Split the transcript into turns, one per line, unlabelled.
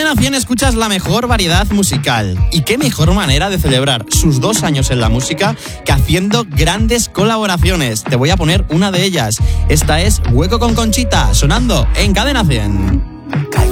Cadena 100 escuchas la mejor variedad musical. Y qué mejor manera de celebrar sus 2 años en la música que haciendo grandes colaboraciones. Te voy a poner una de ellas. Esta es Hueco con Conchita, sonando en Cadena 100.